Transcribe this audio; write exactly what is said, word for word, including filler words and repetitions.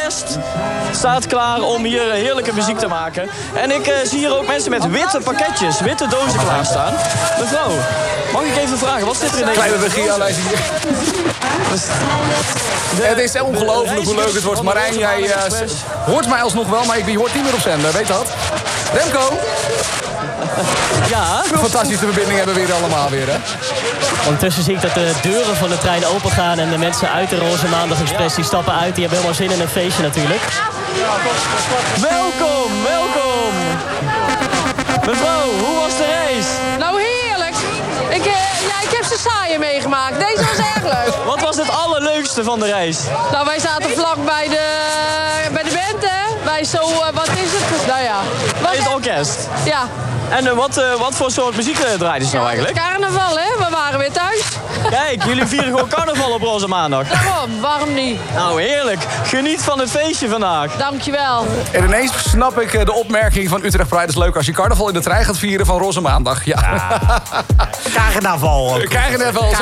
orkest staat klaar om hier heerlijke muziek te maken. En ik uh, zie hier ook mensen met witte pakketjes, witte dozen klaarstaan. Mevrouw, mag ik even vragen, wat zit er in deze... Kleine regie-aanwijzing hier. Het is ongelooflijk hoe leuk het wordt. Marijn, jij uh, hoort mij alsnog wel, maar je hoort niet meer op zender, weet dat? Remco? Ja? Fantastische verbinding hebben we weer allemaal weer, hè? Ondertussen zie ik dat de deuren van de trein opengaan en de mensen uit de Roze Maandag Express die stappen uit. Die hebben helemaal zin in een feestje natuurlijk. Welkom, welkom. Mevrouw, hoe was de reis? Nou, heerlijk. Ik, uh, ja, ik heb ze saaien meegemaakt. Deze was erg leuk. Wat was het allerleukste van de reis? Nou, wij zaten vlak bij de, bij de band, hè. Wij zo, uh, wat is het? Nou ja. Wat Bij het orkest. Ja. En uh, wat, uh, wat voor soort muziek uh, draaiden ze nou eigenlijk? Carnaval, hè. We waren weer thuis. Kijk, jullie vieren gewoon carnaval op Roze Maandag. Waarom? Waarom niet? Nou, heerlijk. Geniet van het feestje vandaag. Dankjewel. En ineens snap ik de opmerking van Utrecht Pride is leuk als je carnaval in de trein gaat vieren van Roze Maandag. Ja. Carnaval. Carnaval.